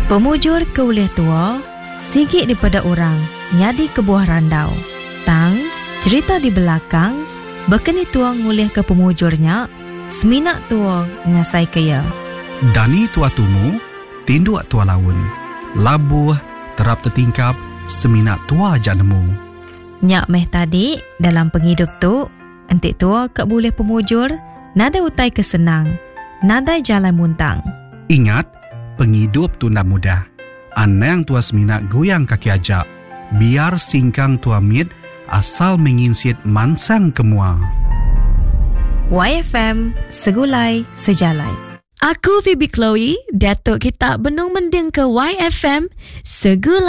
Pemujur ke ulih tua, sigit daripada orang, nyadi ke buah randau. Tang, cerita di belakang, bekeni tua ngulih ke pemujurnya, seminak tua ngasai kaya. Dani tua tumu, tindu tua laun. Labuh, terap tertingkap, seminak tua jak nemu. Nyak meh tadi, dalam penghidup tu, entik tua ke boleh pemujur, nada utai kesenang, nada jalan muntang. Ingat, penghidup tu nak mudah. Anang tua seminak goyang kaki ajak. Biar singkang tua mit, asal menginsit mansang kemua. YFM, segulai sejalai. Aku Phoebe Chloe, Datuk kita benung mendeng ke YFM, segulai